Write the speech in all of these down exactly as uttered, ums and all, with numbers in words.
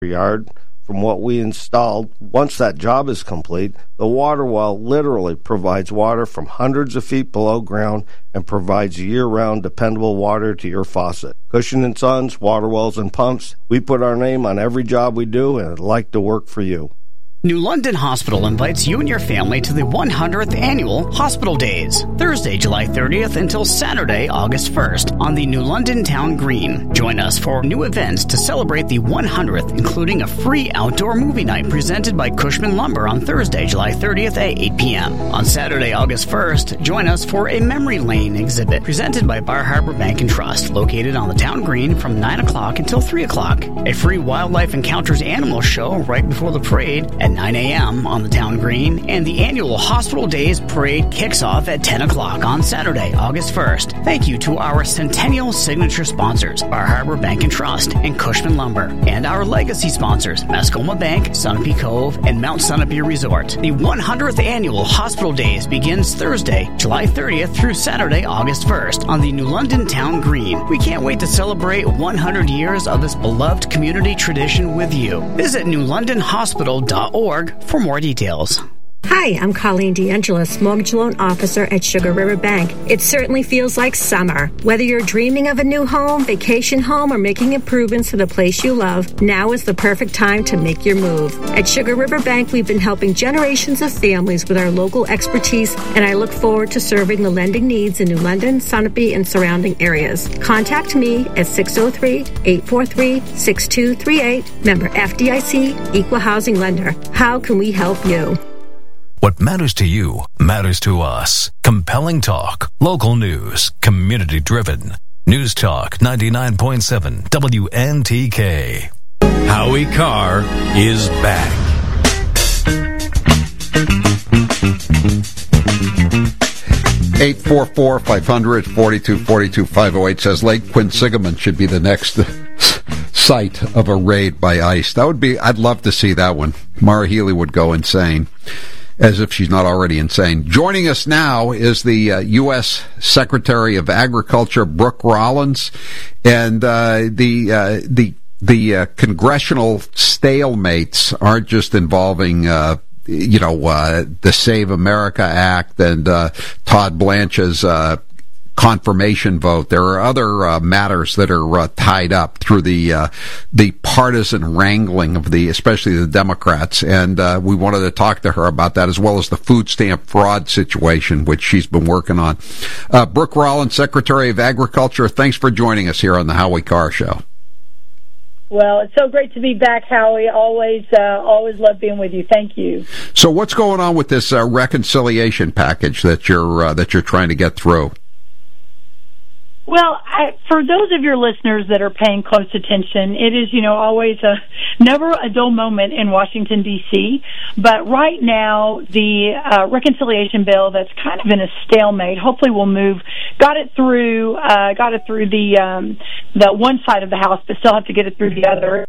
yard. From what we installed, once that job is complete, the water well literally provides water from hundreds of feet below ground and provides year-round dependable water to your faucet. Cushing and Sons, Water Wells and Pumps, we put our name on every job we do, and I'd like to work for you. New London Hospital invites you and your family to the one hundredth Annual Hospital Days, Thursday, July thirtieth until Saturday, August first, on the New London Town Green. Join us for new events to celebrate the one hundredth, including a free outdoor movie night presented by Cushman Lumber on Thursday, July thirtieth at eight p.m. On Saturday, August first, join us for a Memory Lane exhibit presented by Bar Harbor Bank and Trust, located on the Town Green from nine o'clock until three o'clock. A free Wildlife Encounters animal show right before the parade at nine a.m. on the Town Green, and the annual Hospital Days Parade kicks off at ten o'clock on Saturday, August first. Thank you to our Centennial Signature sponsors, Bar Harbor Bank and Trust and Cushman Lumber, and our legacy sponsors, Mascoma Bank, Sunapee Cove, and Mount Sunapee Resort. The one hundredth Annual Hospital Days begins Thursday, July thirtieth through Saturday, August first on the New London Town Green. We can't wait to celebrate one hundred years of this beloved community tradition with you. Visit new london hospital dot org for more details. Hi, I'm Colleen DeAngelis, Mortgage Loan Officer at Sugar River Bank. It certainly feels like summer. Whether you're dreaming of a new home, vacation home, or making improvements to the place you love, now is the perfect time to make your move. At Sugar River Bank, we've been helping generations of families with our local expertise, and I look forward to serving the lending needs in New London, Sunapee, and surrounding areas. Contact me at six oh three, eight four three, six two three eight, member F D I C, Equal Housing Lender. How can we help you? What matters to you matters to us. Compelling talk, local news, community-driven. News Talk ninety-nine point seven W N T K. Howie Carr is back. eight four four, five hundred, forty-two forty-two, five oh eight says Lake Quinsigamon should be the next site of a raid by ICE. That would be, I'd love to see that one. Mara Healy would go insane, as if she's not already insane. Joining us now is the uh, U S Secretary of Agriculture, Brooke Rollins, and uh, the uh, the the uh, congressional stalemates aren't just involving uh, you know uh, the Save America Act and uh, Todd Blanche's uh, confirmation vote. There are other uh, matters that are uh, tied up through the uh, the partisan wrangling of the, especially the Democrats, and uh, we wanted to talk to her about that, as well as the food stamp fraud situation, which she's been working on. Uh, Brooke Rollins, Secretary of Agriculture, thanks for joining us here on the Howie Carr Show. Well, it's so great to be back, Howie. Always, uh, always love being with you. Thank you. So, what's going on with this uh, reconciliation package that you're uh, that you're trying to get through? Well, I, for those of your listeners that are paying close attention, it is, you know, always a never a dull moment in Washington, D C, but right now the uh, reconciliation bill that's kind of in a stalemate, hopefully we'll move, got it through, uh, got it through the, um, the one side of the House, but still have to get it through the other.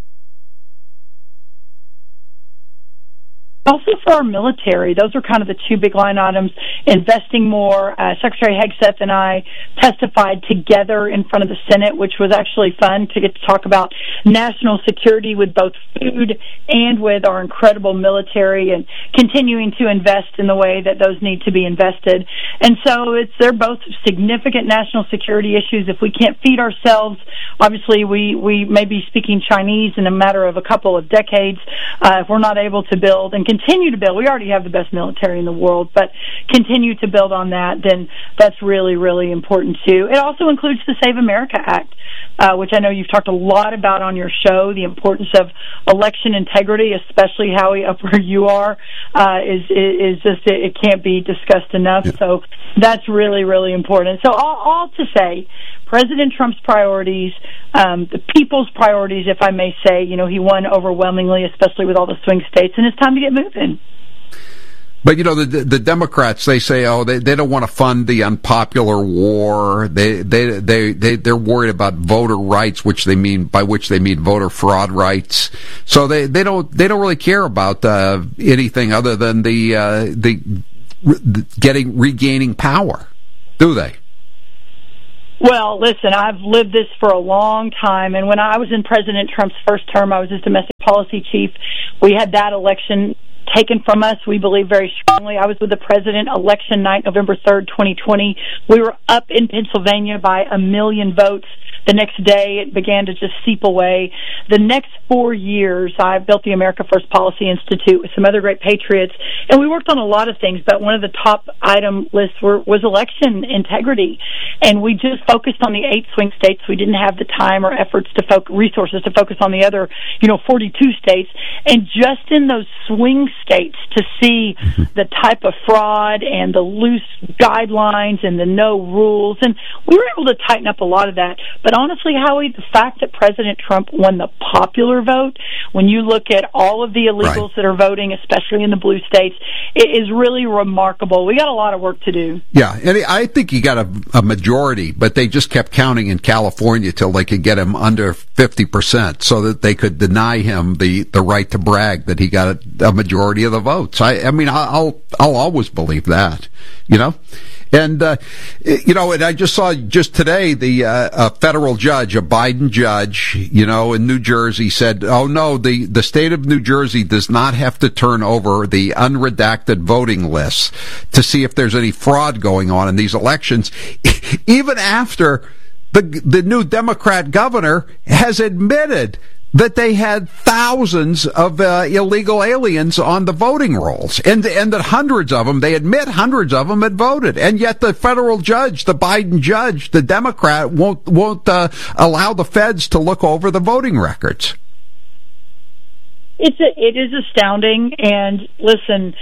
Also for our military, those are kind of the two big line items, investing more. Uh, Secretary Hegseth and I testified together in front of the Senate, which was actually fun to get to talk about national security with both food and with our incredible military, and continuing to invest in the way that those need to be invested. And so it's they're both significant national security issues. If we can't feed ourselves, obviously we, we may be speaking Chinese in a matter of a couple of decades. Uh, if we're not able to build and continue to build, we already have the best military in the world, but continue to build on that, then that's really, really important too. It also includes the Save America Act, uh, which I know you've talked a lot about on your show, the importance of election integrity, especially Howie, up where you are, uh, is, is just, it can't be discussed enough. Yeah. So that's really, really important. So all, all to say, President Trump's priorities, um, the people's priorities, if I may say, you know, he won overwhelmingly, especially with all the swing states, and it's time to get moving. But, you know, the the Democrats, they say, oh, they, they don't want to fund the unpopular war. They, they, they, they, they're worried about voter rights, which they mean, by which they mean voter fraud rights. So they, they don't, they don't really care about, uh, anything other than the, uh, the, the getting, regaining power, do they? Well, listen, I've lived this for a long time, and when I was in President Trump's first term, I was his domestic policy chief. We had that election taken from us, we believe, very strongly. I was with the president election night, November third, twenty twenty. We were up in Pennsylvania by a million votes. The next day, it began to just seep away. The next four years, I built the America First Policy Institute with some other great patriots, and we worked on a lot of things, but one of the top item lists were, was election integrity. And we just focused on the eight swing states. We didn't have the time or efforts to focus, resources to focus on the other, you know, forty-two states. And just in those swing states, to see the type of fraud and the loose guidelines and the no rules, and we were able to tighten up a lot of that. But honestly, Howie, the fact that President Trump won the popular vote, when you look at all of the illegals right. that are voting, especially in the blue states, it is really remarkable. We got a lot of work to do. Yeah, and I think he got a, a majority, but they just kept counting in California till they could get him under fifty percent so that they could deny him the, the right to brag that he got a, a majority of the votes. I, I mean, I'll, I'll always believe that, you know? And, uh, you know, and I just saw just today the, uh, a federal judge, a Biden judge, you know, in New Jersey said, oh no, the, the state of New Jersey does not have to turn over the unredacted voting lists to see if there's any fraud going on in these elections, even after the, the new Democrat governor has admitted that they had thousands of uh, illegal aliens on the voting rolls, and and that hundreds of them, they admit hundreds of them had voted, and yet the federal judge, the Biden judge, the Democrat, won't won't uh, allow the feds to look over the voting records. It's a, it is astounding, and listen,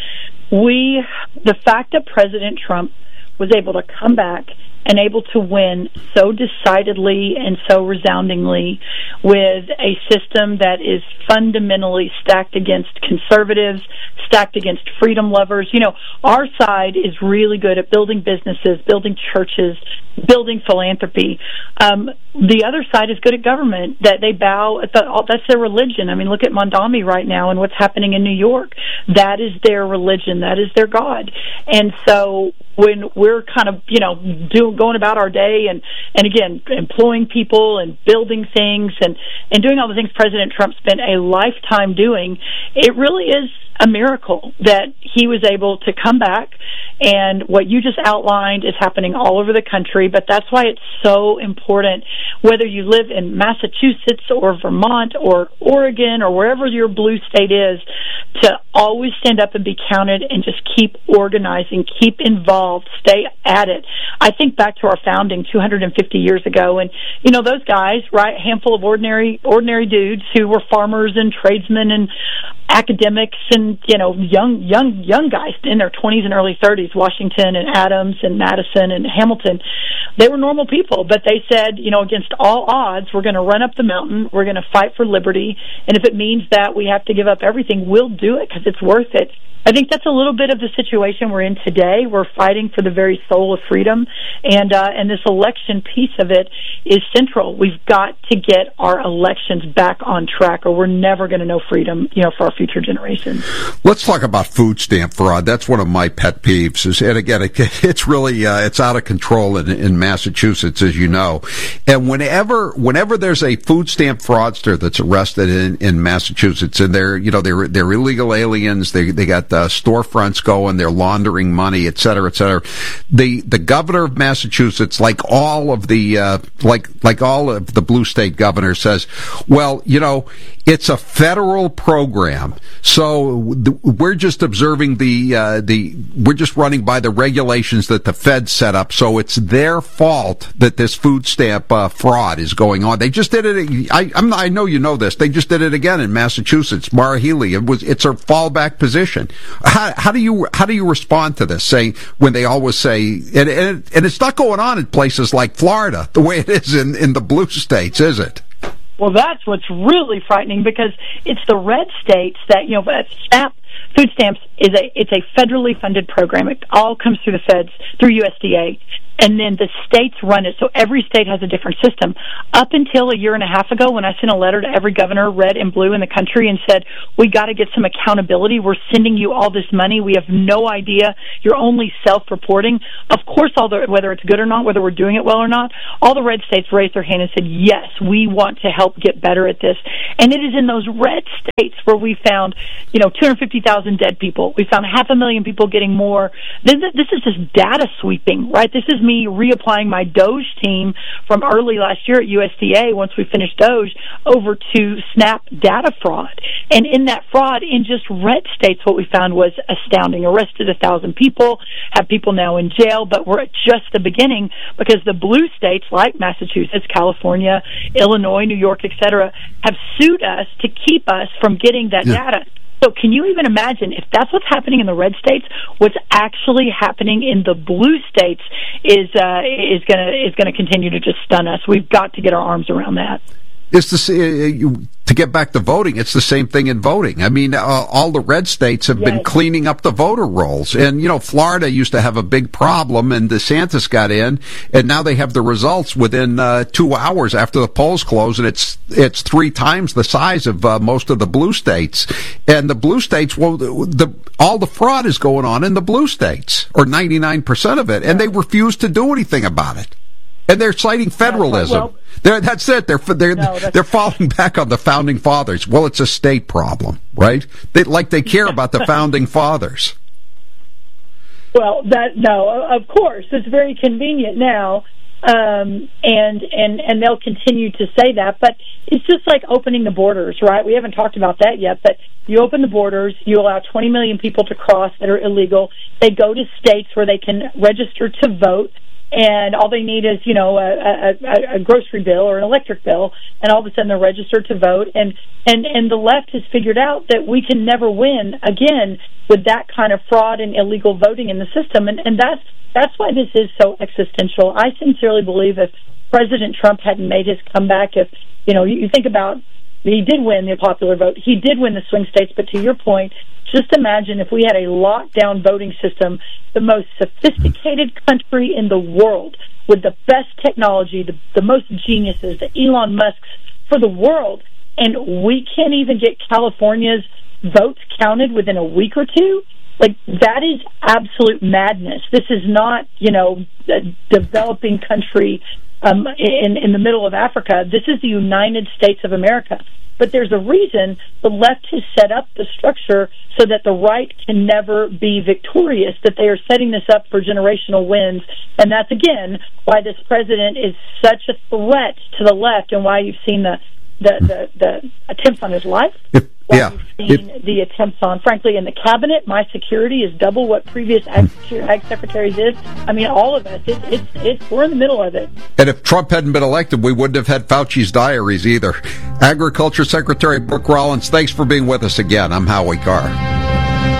we the fact that President Trump was able to come back and able to win so decidedly and so resoundingly with a system that is fundamentally stacked against conservatives, stacked against freedom lovers. You know, our side is really good at building businesses, building churches, building philanthropy. Um, the other side is good at government, that they bow at the, that's their religion. I mean, look at Mondami right now and what's happening in New York. That is their religion. That is their God. And so when we're kind of, you know, do, going about our day and, and again, employing people and building things and, and doing all the things President Trump spent a lifetime doing, it really is a miracle that he was able to come back. And what you just outlined is happening all over the country, but that's why it's so important, whether you live in Massachusetts or Vermont or Oregon or wherever your blue state is, to always stand up and be counted and just keep organizing, keep involved, stay at it. I think back to our founding two hundred fifty years ago, and, you know, those guys, right, a handful of ordinary, ordinary dudes who were farmers and tradesmen and academics and, you know, young, young, young guys in their twenties and early thirties, Washington and Adams and Madison and Hamilton, they were normal people, but they said, you know, against all odds, we're going to run up the mountain, we're going to fight for liberty, and if it means that we have to give up everything, we'll do it because it's worth it. I think that's a little bit of the situation we're in today. We're fighting for the very soul of freedom, and uh, and this election piece of it is central. We've got to get our elections back on track, or we're never going to know freedom, you know, for our future generations. Let's talk about food stamp fraud. That's one of my pet peeves. Is, and again, it, it's really uh, it's out of control in, in Massachusetts, as you know. And whenever whenever there's a food stamp fraudster that's arrested in, in Massachusetts, and they're you know they're they're illegal aliens, they they got Uh, storefronts going, they're laundering money, et cetera, et cetera. The the governor of Massachusetts, like all of the uh, like like all of the blue state governors, says, well, you know, it's a federal program, so the, we're just observing the uh, the we're just running by the regulations that the feds set up. So it's their fault that this food stamp uh, fraud is going on. They just did it. I I'm, I know you know this. They just did it again in Massachusetts. Maura Healey. It was it's a fallback position. How, how do you how do you respond to this? Saying when they always say, and, and, and it's not going on in places like Florida the way it is in, in the blue states, is it? Well, that's what's really frightening, because it's the red states that, you know, SNAP, food stamps is a it's a federally funded program. It all comes through the feds, through U S D A. and then the states run it. So every state has a different system. Up until a year and a half ago, when I sent a letter to every governor, red and blue, in the country and said, we got to get some accountability. We're sending you all this money. We have no idea. You're only self-reporting. Of course, all the, whether it's good or not, whether we're doing it well or not, all the red states raised their hand and said, yes, we want to help get better at this. And it is in those red states where we found, you know, two hundred fifty thousand dead people. We found half a million people getting more. This, this is just data sweeping, right? This is me reapplying my DOGE team from early last year at U S D A, once we finished DOGE, over to SNAP data fraud. And in that fraud, in just red states, what we found was astounding. Arrested a thousand people, have people now in jail, but we're at just the beginning, because the blue states like Massachusetts, California, Illinois, New York, et cetera, have sued us to keep us from getting that yeah. data. So can you even imagine, if that's what's happening in the red states, what's actually happening in the blue states is uh, is going to is going to continue to just stun us. We've got to get our arms around that. It's the, uh, you, to get back to voting, it's the same thing in voting. I mean, uh, all the red states have yes. been cleaning up the voter rolls. And, you know, Florida used to have a big problem, and DeSantis got in, and now they have the results within uh, two hours after the polls close, and it's it's three times the size of uh, most of the blue states. And the blue states, well, the, the all the fraud is going on in the blue states, or ninety-nine percent of it, and they refuse to do anything about it. And they're citing federalism. Well, they're, that's it. They're they're no, they're falling back on the founding fathers. Well, it's a state problem, right? They like they care about the founding fathers. Well, that no, of course, it's very convenient now, um, and and and they'll continue to say that. But it's just like opening the borders, right? We haven't talked about that yet, but you open the borders, you allow twenty million people to cross that are illegal. They go to states where they can register to vote. And all they need is, you know, a, a, a grocery bill or an electric bill, and all of a sudden they're registered to vote. And, and, and the left has figured out that we can never win again with that kind of fraud and illegal voting in the system. And, and that's, that's why this is so existential. I sincerely believe if President Trump hadn't made his comeback, if, you know, you, you think about, he did win the popular vote, he did win the swing states, but to your point, just imagine if we had a lockdown voting system, the most sophisticated country in the world, with the best technology, the, the most geniuses, the Elon Musks for the world, and we can't even get California's votes counted within a week or two. Like, that is absolute madness. This is not, you know, a developing country um, in, in the middle of Africa. This is the United States of America. But there's a reason the left has set up the structure so that the right can never be victorious, that they are setting this up for generational wins. And that's, again, why this president is such a threat to the left, and why you've seen the, the, the, the attempts on his life. If, why yeah. you've seen if, the attempts on, frankly, in the cabinet. My security is double what previous ag, ag secretaries is. I mean, all of us. It, it's, it's, we're in the middle of it. And if Trump hadn't been elected, we wouldn't have had Fauci's diaries either. Agriculture Secretary Brooke Rollins, thanks for being with us again. I'm Howie Carr.